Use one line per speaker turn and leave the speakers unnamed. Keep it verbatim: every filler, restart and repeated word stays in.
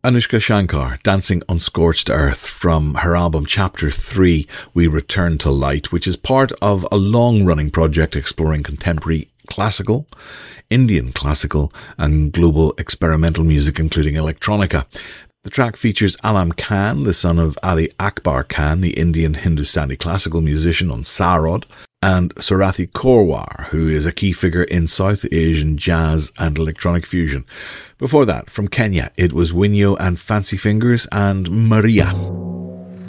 Anushka Shankar, Dancing on Scorched Earth, from her album Chapter three, We Return to Light, which is part of a long-running project exploring contemporary classical, Indian classical and global experimental music, including electronica. The track features Alam Khan, the son of Ali Akbar Khan, the Indian Hindustani classical musician, on sarod, and Sarathi Korwar, who is a key figure in South Asian jazz and electronic fusion. Before that, from Kenya, it was Winyo and Fancy Fingers and Maria.